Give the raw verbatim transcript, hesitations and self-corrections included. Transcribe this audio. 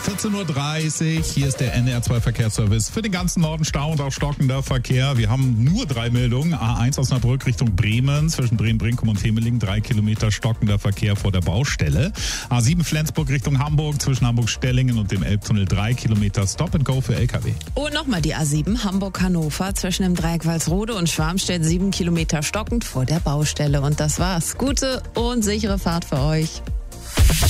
vierzehn Uhr dreißig, hier ist der N D R zwei Verkehrsservice. Für den ganzen Norden Stau und auch stockender Verkehr. Wir haben nur drei Meldungen. A eins Osnabrück Richtung Bremen, zwischen Bremen-Brinkum und Hemeling, drei Kilometer stockender Verkehr vor der Baustelle. A sieben Flensburg Richtung Hamburg, zwischen Hamburg-Stellingen und dem Elbtunnel, drei Kilometer Stop and Go für L K W. Und nochmal die A sieben Hamburg-Hannover, zwischen dem Dreieck Walsrode und Schwarmstedt, sieben Kilometer stockend vor der Baustelle. Und das war's. Gute und sichere Fahrt für euch.